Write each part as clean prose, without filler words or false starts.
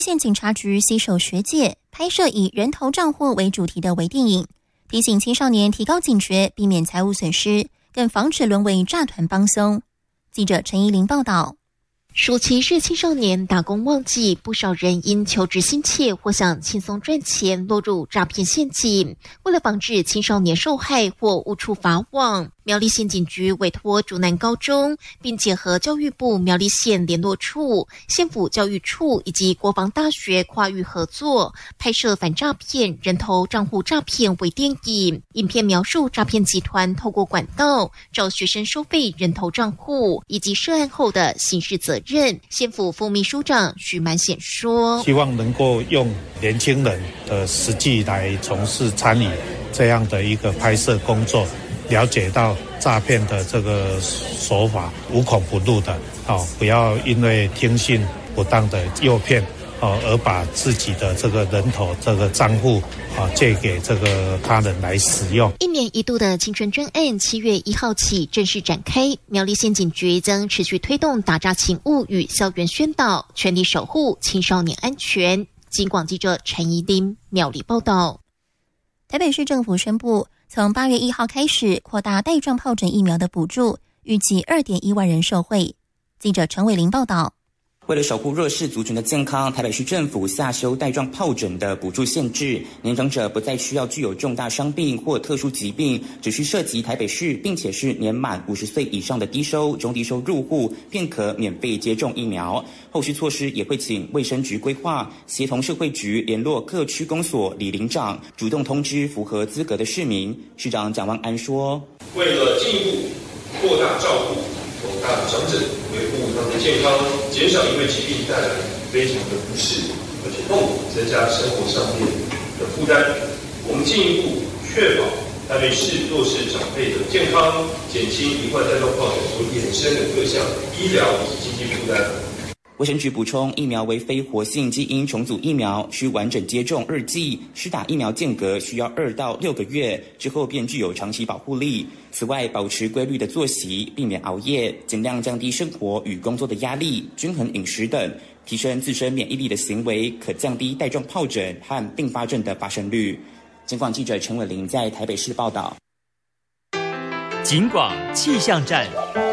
县警察局携手学界拍摄以人头账户为主题的微电影，提醒青少年提高警觉，避免财务损失，更防止沦为诈团帮凶。记者陈怡玲报道。 暑期是青少年打工旺季，不少人因求职心切或想轻松赚钱，落入诈骗陷阱。为了防止青少年受害或误触法网，苗栗县警局委托竹南高中，并结合教育部苗栗县联络处、县府教育处以及国防大学跨域合作，拍摄反诈骗人头账户诈骗微电影。影片描述诈骗集团透过管道找学生收费人头账户，以及涉案后的刑事责任。县府副秘书长许满显说：“ 希望能够用年轻人的实际来从事参与这样的一个拍摄工作，了解到诈骗的这个手法无孔不入的，不要因为听信不当的诱骗，而把自己的这个人头这个账户借给这个他人来使用。 1年1度的青春专案7月1号起正式展开，苗栗县警局将持续推动打诈勤务与校园宣导，全力守护青少年安全。警广记者陈怡玲苗栗报道。 台北市政府宣布，从8月1号开始扩大带状疱疹疫苗的补助，预计2.1万人受惠。记者陈伟玲报道。 为了守护弱势族群的健康，台北市政府下修带状疱疹的补助限制，年长者不再需要具有重大伤病或特殊疾病，只需涉及台北市，并且是年满50岁以上的低收、中低收入户，便可免费接种疫苗。后续措施也会请卫生局规划，协同社会局联络各区公所里邻长，主动通知符合资格的市民。市长蒋万安说：“ 为了进一步扩大照顾广大长者，维护他们的健康，减少因为疾病带来非常的不适而且痛苦，增加生活上面的负担。我们进一步确保台北市弱势长辈的健康，减轻罹患带状疱疹所衍生的各项医疗以及经济负担。” 卫生局补充，疫苗为非活性基因重组疫苗，需完整接种2剂，施打疫苗间隔需要2到6个月，之后便具有长期保护力。此外，保持规律的作息，避免熬夜，尽量降低生活与工作的压力，均衡饮食等，提升自身免疫力的行为，可降低带状疱疹和并发症的发生率。警广记者陈伟玲在台北市报道。 警广气象站。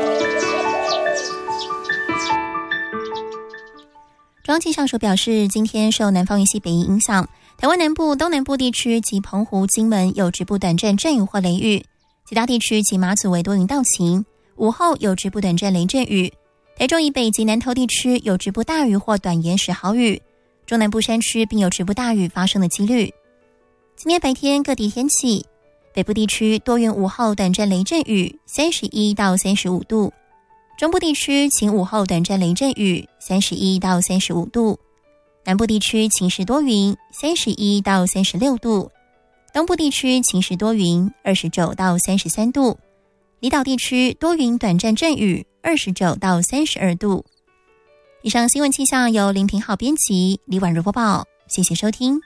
中央气象署表示，今天受南方云系北移影响，台湾南部、东南部地区及澎湖、金门有局部短暂阵雨或雷雨，其他地区及马祖为多云到晴，午后有局部短暂雷阵雨。台中以北及南投地区有局部大雨或短延时豪雨，中南部山区并有局部大雨发生的几率。今天白天各地天气，北部地区多云午后短暂雷阵雨，31到35度。中部地区晴午后短暂雷阵雨，31到35度；南部地区晴时多云，31到36度；东部地区晴时多云，29到33度；离岛地区多云短暂阵雨，29到32度。以上新闻气象由林廷浩编辑，李婉如播报，谢谢收听。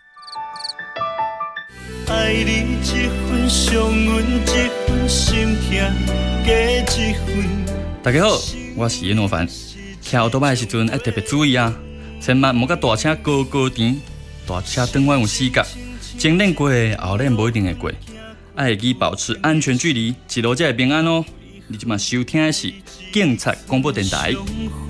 爱你一分，伤阮一分，心痛加一分。 大家好，我是严若凡。骑奥多摆的时阵要特别注意啊，千万莫甲大车高高甜，大车转弯有死角，前练过的后练不一定会过。要会记保持安全距离，一路才会平安哦。你即马收听的是警察广播电台。